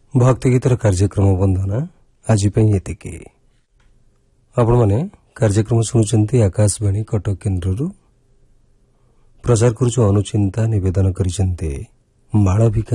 ଭକ୍ତି ଗୀତର କାର୍ଯ୍ୟକ୍ରମ ବନ୍ଦନା ଆଜି ପାଇଁ ଏତିକି। ଆପଣମାନେ କାର୍ଯ୍ୟକ୍ରମ ଶୁଣୁଛନ୍ତି ଆକାଶବାଣୀ କଟକ କେନ୍ଦ୍ରରୁ। ପ୍ରଚାର କରୁଛୁ ଅନୁଚିନ୍ତା, ନିବେଦନ କରିଛନ୍ତି ମାଳବିକା।